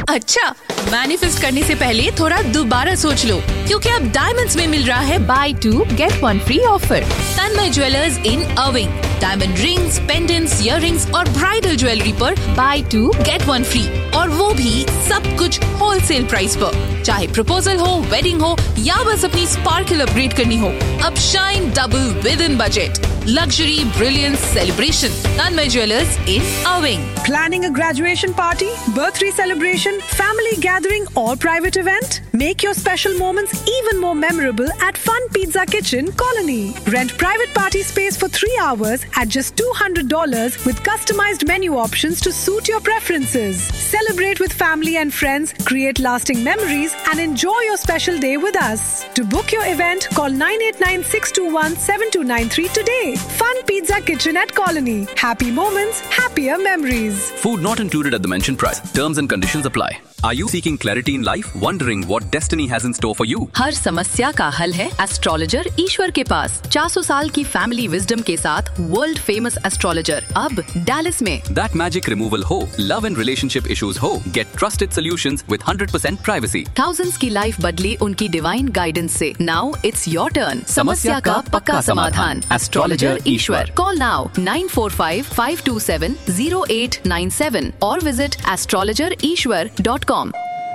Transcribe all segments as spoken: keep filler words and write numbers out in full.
अच्छा, मैनिफेस्ट करने से पहले थोड़ा दोबारा सोच लो, क्योंकि अब डायमंड्स में मिल रहा है by to get one free offer. Tanmay jewellers in अर्विंग, diamond rings, pendants, earrings और ब्राइडल ज्वेलरी पर by to get one free, और वो भी सब कुछ होलसेल प्राइस पर। चाहे प्रपोजल हो, वेडिंग हो या बस अपनी स्पार्कल अपग्रेड करनी हो, अब shine double with in budget. Luxury brilliance celebration. Tanmay Jewelers in Irving. Planning a graduation party, birthday celebration, family gathering or private event? Make your special moments even more memorable at Fun Pizza Kitchen, Colony. Rent private party space for three hours at just two hundred dollars with customized menu options to suit your preferences. Celebrate with family and friends, create lasting memories and enjoy your special day with us. To book your event, call nine eight nine, six two one, seven two nine three today. Fun Pizza Kitchen at Colony. Happy moments, happier memories. Food not included at the mentioned price. Terms and conditions apply. Are you seeking clarity in life? Wondering what destiny has in store for you? हर समस्या का हल है astrologer ईश्वर के पास। चार सौ साल की family wisdom के साथ वर्ल्ड फेमस एस्ट्रोलॉजर अब डैलस में। That magic removal हो, love and relationship issues हो, get trusted solutions with one hundred percent privacy. Thousands की लाइफ बदली उनकी डिवाइन गाइडेंस से। Now it's your turn. समस्या का पक्का समाधान। Astrologer Ishwar. Call now nine four five, five two seven, zero eight nine seven or visit astrologer ishwar dot com.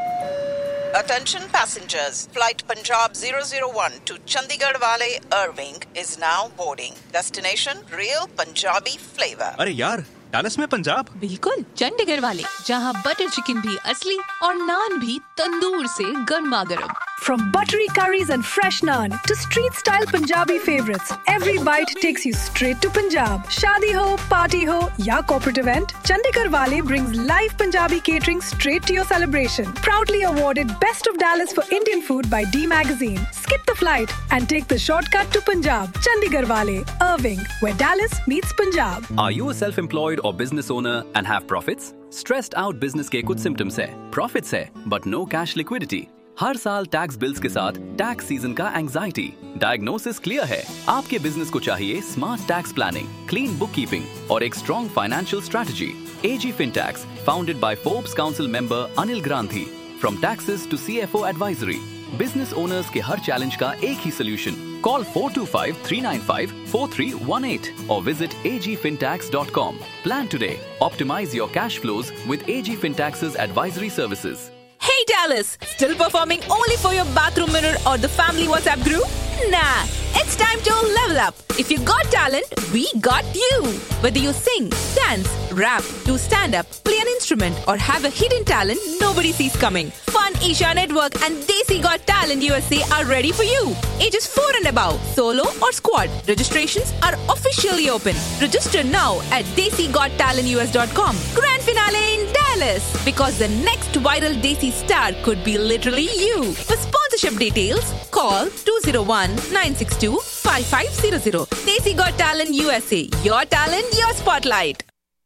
Attention passengers, flight Punjab zero zero one to Chandigarh Wale Irving is now boarding. Destination Real Punjabi flavor. अरे यार, Dallas में पंजाब? बिल्कुल, चंडीगढ़ वाले, जहाँ butter chicken भी असली और नान भी तंदूर से गर्मा गर्म। From buttery curries and fresh naan to street-style Punjabi favorites, every bite takes you straight to Punjab. Shadi ho, party ho, ya corporate event, Chandigarh Wale brings live Punjabi catering straight to your celebration. Proudly awarded Best of Dallas for Indian Food by D Magazine. Skip the flight and take the shortcut to Punjab. Chandigarh Wale, Irving, where Dallas meets Punjab. Are you a self-employed or business owner and have profits? Stressed out business के कुछ symptoms है, profits है, but no cash liquidity. हर साल tax bills के साथ tax season का anxiety. Diagnosis clear है, आपके बिजनेस को चाहिए smart tax planning, clean book keeping और एक strong financial strategy. AG फिनटैक्स, founded by Forbes council member Anil ग्रांधी। From taxes to CFO advisory, business owners के हर चैलेंज का एक ही solution. Call four two five, three nine five, four three one eight or visit a g fintax dot com. Plan today. Optimize your cash flows with A G Fintax's advisory services. Hey Dallas, still performing only for your bathroom mirror or the family WhatsApp group? Nah, it's time to level up. If you got talent, we got you. Whether you sing, dance, rap, do stand-up, play an instrument or have a hidden talent nobody sees coming, Fun Isha Network and Desi Got Talent U S A are ready for you. Ages four and above, solo or squad. Registrations are officially open. Register now at desi got talent u s dot com. Grand finale in Dallas, because the next viral Desi star could be literally you. For sponsorship details, call two zero one, nine six two, five five zero zero. Desi Got Talent U S A. Your talent, your spotlight.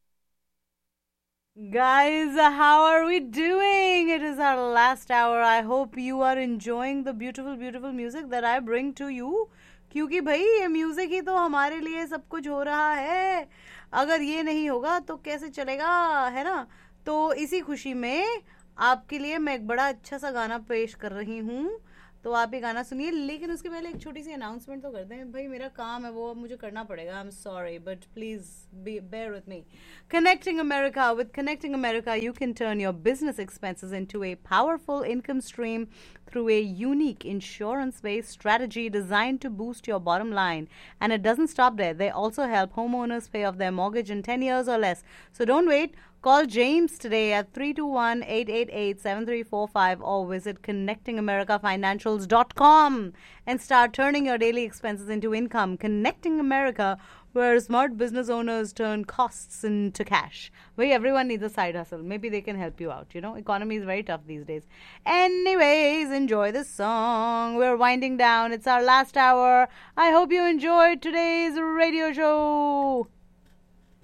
Guys, how are we doing? It is our last hour. I hope you are enjoying the beautiful, beautiful music that I bring to you. क्योंकि भाई ये music ही तो हमारे लिए सब कुछ हो रहा है. अगर ये नहीं होगा तो कैसे चलेगा, है ना? तो इसी खुशी में आपके लिए मैं एक बड़ा अच्छा सा गाना पेश कर रही हूँ. तो आप ये गाना सुनिए, लेकिन उसके पहले एक छोटी सी अनाउंसमेंट तो कर दें. भाई मेरा काम है वो मुझे करना पड़ेगा. I am sorry but please bear with me. Connecting America. With Connecting America, you can turn your business expenses into a powerful income stream through a unique insurance-based strategy designed to boost your bottom line. And it doesn't stop there. They also help homeowners pay off their mortgage in ten years or less. So don't wait. Call James today at three two one, eight eight eight, seven three four five or visit connecting america financials dot com and start turning your daily expenses into income. Connecting America, where smart business owners turn costs into cash. Well, everyone needs a side hustle. Maybe they can help you out. You know, economy is very tough these days. Anyways, enjoy this song. We're winding down. It's our last hour. I hope you enjoyed today's radio show.